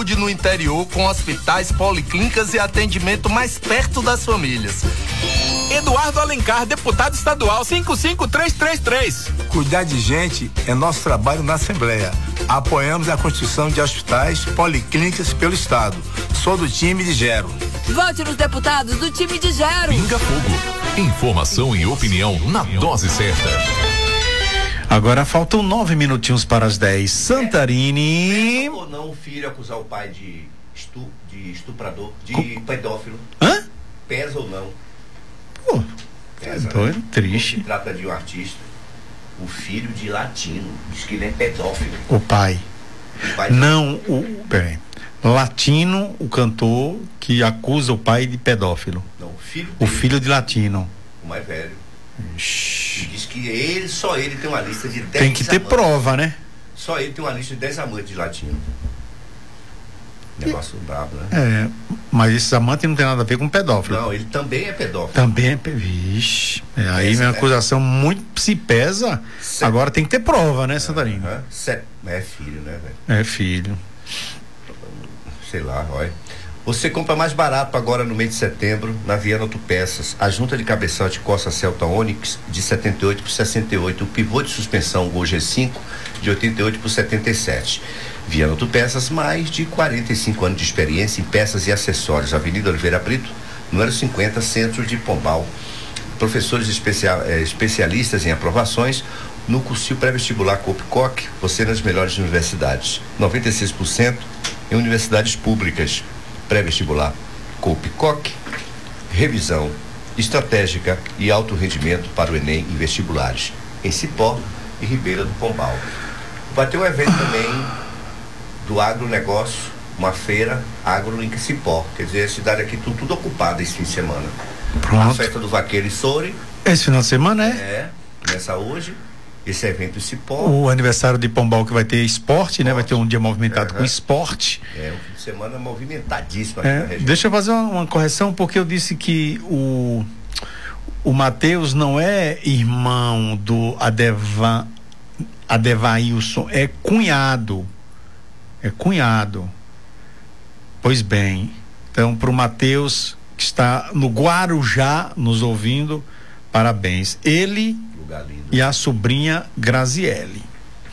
saúde no interior com hospitais, policlínicas e atendimento mais perto das famílias. Eduardo Alencar, deputado estadual 55333. Cuidar de gente é nosso trabalho na Assembleia. Apoiamos a construção de hospitais, policlínicas pelo Estado. Sou do time de Gero. Vote nos deputados do time de Gero. Pinga Fogo. Informação e opinião na dose certa. Agora faltam 9 minutinhos para as 10. Santarini. Ou não o filho acusar o pai de estuprador, de pedófilo? Hã? Pesa ou não? Pô, Pesa, doido, né? triste. Se trata de um artista, o filho de Latino, diz que ele é pedófilo. O pai. Não, peraí. Latino, o cantor que acusa o pai de pedófilo. Não, o filho dele, o filho de Latino. O mais velho. E diz que só ele tem uma lista de 10 Tem que ter amantes. prova, né? Só ele tem uma lista de 10 amantes de Latino. Negócio brabo, né? É, mas esses amantes não tem nada a ver com pedófilo. Não, ele também é pedófilo. Também é vixe. Aí minha acusação muito se pesa. Agora tem que ter prova, né, Santarino? É filho, né, velho? É filho. Sei lá, olha. Você compra mais barato agora no mês de setembro na Viana Autopeças. A junta de cabeçote Costa Celta Onix de 78 por 68. O pivô de suspensão Gol G5 de 88 por 77. Viana Autopeças, mais de 45 anos de experiência em peças e acessórios. Avenida Oliveira Brito, número 50, centro de Pombal. Professores especialistas em aprovações no cursinho pré-vestibular Copcoc, você nas melhores universidades. 96% em universidades públicas. Pré-vestibular Copcoc, revisão estratégica e alto rendimento para o Enem e vestibulares em Cipó e Ribeira do Pombal. Vai ter um evento também do agronegócio, uma feira agro em Cipó, quer dizer, a cidade aqui tudo ocupada esse fim de semana. Pronto. A festa do Vaqueiro e Soure. Esse final de semana Começa hoje. Esse evento em Cipó. O aniversário de Pombal que vai ter esporte, né? Vai ter um dia movimentado com esporte. É, um fim de semana movimentadíssimo aqui na região. Deixa eu fazer uma correção, porque eu disse que o Matheus não é irmão do Adevailson, é cunhado. É cunhado. Pois bem. Então, para o Matheus, que está no Guarujá nos ouvindo, parabéns. Ele e a sobrinha Graziele.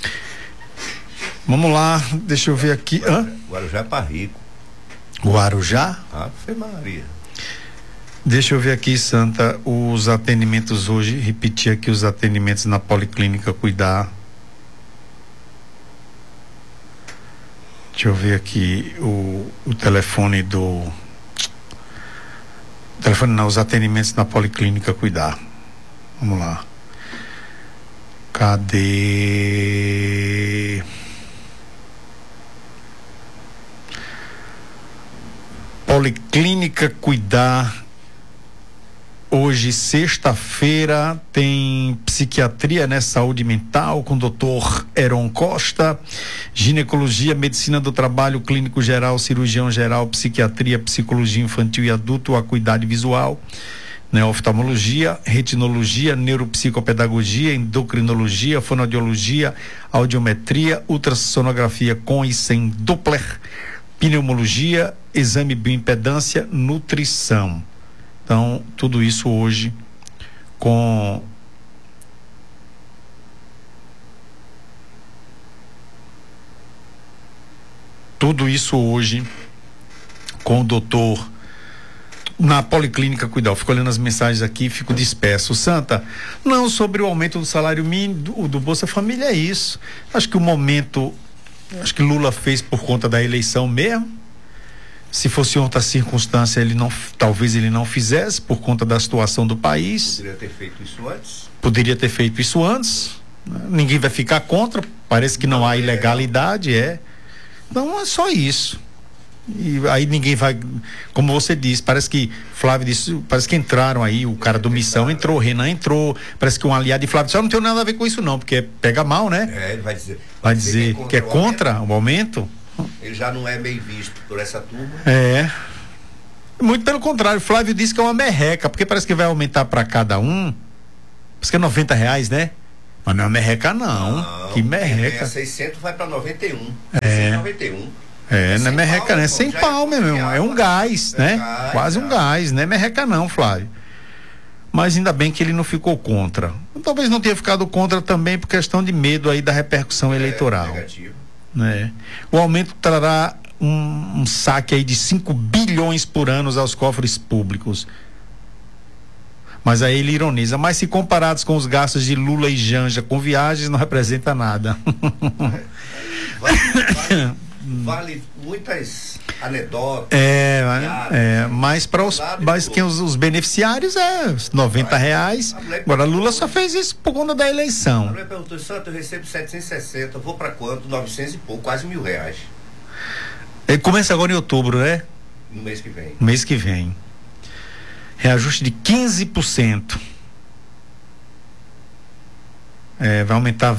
Vamos lá, deixa eu ver aqui. Guarujá é para rico. Guarujá? Ave Maria. Deixa eu ver aqui, Santa, os atendimentos hoje, repetir aqui os atendimentos na Policlínica Cuidar. Deixa eu ver aqui o telefone os atendimentos na Policlínica Cuidar. Vamos lá. Cadê? Policlínica Cuidar. Hoje, sexta-feira, tem psiquiatria, né? Saúde mental com o Dr. Heron Costa, ginecologia, medicina do trabalho, clínico geral, cirurgião geral, psiquiatria, psicologia infantil e adulto, acuidade visual, né? Oftalmologia, retinologia, neuropsicopedagogia, endocrinologia, fonoaudiologia, audiometria, ultrassonografia com e sem Doppler, pneumologia, exame bioimpedância, nutrição. Então, tudo isso hoje com o doutor na Policlínica Cuidar. Eu fico olhando as mensagens aqui e fico disperso. Santa, não, sobre o aumento do salário mínimo do Bolsa Família é isso. Acho que que Lula fez por conta da eleição mesmo. Se fosse outra circunstância, talvez ele não fizesse por conta da situação do país. Poderia ter feito isso antes. Ninguém vai ficar contra. Parece que não há ilegalidade, Então é só isso. E aí ninguém vai, como você disse, parece que Flávio disse, parece que entraram aí, o cara do Missão entrou, o Renan entrou, parece que um aliado de Flávio disse, não tem nada a ver com isso não, porque pega mal, né? Ele vai dizer. Vai dizer que é contra o aumento. Ele já não é bem visto por essa turma. Muito pelo contrário, Flávio disse que é uma merreca, porque parece que vai aumentar para cada um, parece que é R$90, né? Mas não é merreca não, que merreca. Ganha 600 vai para 91. 91. Não é merreca, não, é sem pau, meu irmão. É um gás, né? Quase um gás, não é merreca não, Flávio. Mas ainda bem que ele não ficou contra. Talvez não tenha ficado contra também por questão de medo aí da repercussão eleitoral. Negativo. Né? O aumento trará um saque aí de 5 bilhões por ano aos cofres públicos. Mas aí ele ironiza, mas se comparados com os gastos de Lula e Janja com viagens, não representa nada. Vale muitas anedotas. Mas para os beneficiários R$90. Agora Lula só fez isso por conta da eleição. A mulher perguntou, Santo, eu recebo 760, vou para quanto? 900 e pouco, quase R$1.000. Ele começa agora em outubro, né? No mês que vem. Mês que vem. Reajuste de 15%. Vai aumentar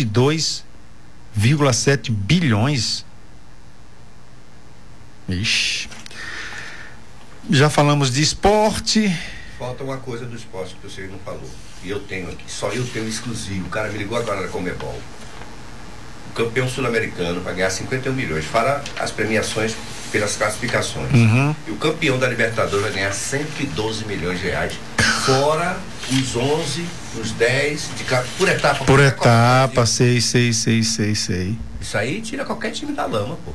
22,7 bilhões. Ixi. Já falamos de esporte. Falta uma coisa do esporte que você não falou. E eu tenho aqui, só eu tenho exclusivo. O cara me ligou agora na Conmebol. O campeão sul-americano vai ganhar 51 milhões, fora as premiações pelas classificações. E o campeão da Libertadores vai ganhar 112 milhões de reais, fora os 11, os 10, por etapa. Por etapa, sei. Isso aí tira qualquer time da lama, pô.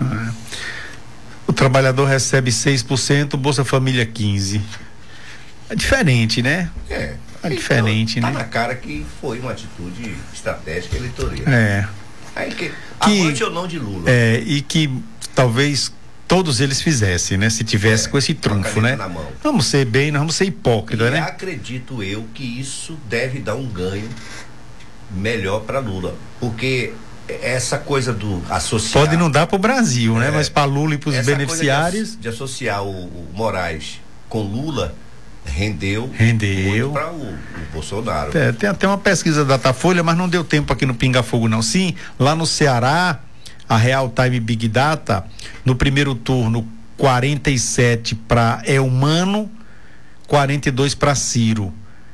O trabalhador recebe 6%, Bolsa Família 15%. É diferente, né? É diferente, então, né? Tá na cara que foi uma atitude estratégica eleitoreira. Avante ou não de Lula. E que talvez todos eles fizessem, né? Se tivesse com esse trunfo, né? Vamos ser bem, nós vamos ser hipócritas, né? Acredito eu que isso deve dar um ganho melhor para Lula, porque essa coisa do associar... Pode não dar para o Brasil, né? Mas para Lula e para os beneficiários... De associar o Moraes com Lula rendeu para o Bolsonaro. Tem até uma pesquisa da Datafolha, mas não deu tempo aqui no Pinga Fogo não. Sim, lá no Ceará, a Real Time Big Data, no primeiro turno 47 para Elmano, 42 para Ciro.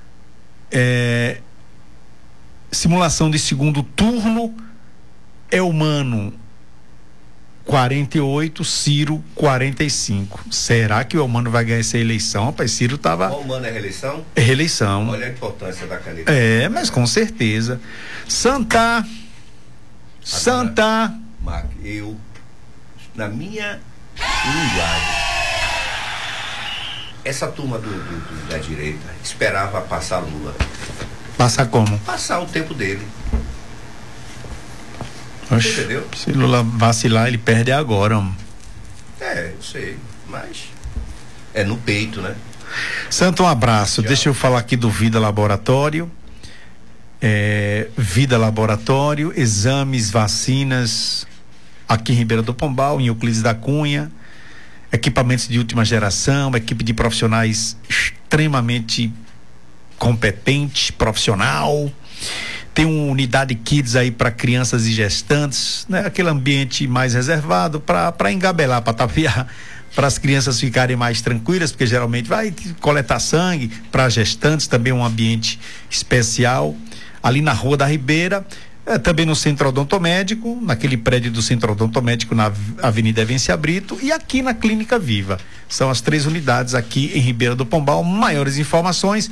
Simulação de segundo turno, Elmano 48, Ciro 45. Será que o Elmano vai ganhar essa eleição? Rapaz, Ciro tava... O Elmano é reeleição? É reeleição. Olha a importância da caneta. Mas com certeza. Santa. Mark, eu, na minha linguagem, essa turma da direita esperava passar Lula. Passar como? Passar o tempo dele. Oxe, entendeu? Se Lula vacilar, ele perde agora. Eu sei, mas é no peito, né? Santo, um abraço. Tchau. Deixa eu falar aqui do Vida Laboratório. Vida Laboratório, exames, vacinas, aqui em Ribeira do Pombal, em Euclides da Cunha, equipamentos de última geração, equipe de profissionais extremamente competente, profissional. Tem uma unidade kids aí para crianças e gestantes, né? Aquele ambiente mais reservado para engabelar, para tapear, para as crianças ficarem mais tranquilas, porque geralmente vai coletar sangue. Para gestantes também um ambiente especial ali na Rua da Ribeira, também no Centro Odontomédico, naquele prédio do Centro Odontomédico na Avenida Evência Brito, e aqui na Clínica Viva. São as 3 unidades aqui em Ribeira do Pombal. Maiores informações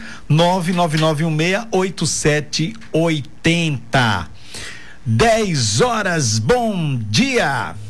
999168780. 10 horas, bom dia.